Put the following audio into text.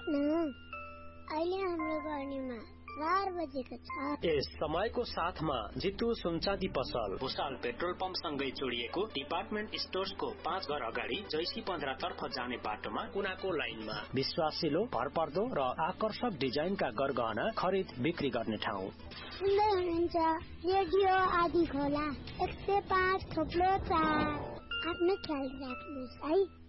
न अहिले हाम्रो गर्नेमा 4 बजेको छ। यस समयको साथमा जितु सुनचाँदी पसल भुसाल पेट्रोल पम्प सँगै जोडिएको डिपार्टमेन्ट स्टोर्सको 5 घर अगाडि जैसी 15 तर्फ जाने बाटोमा कुनाको लाइनमा विश्वासिलो भरपर्दो र आकर्षक डिजाइनका गरगहना खरिद बिक्री गर्ने ठाउँ। सुन्दै हुनुहुन्छ रेडियो आदि खोला 105.4। आफ्नो ख्याल राख्नुहोस् है।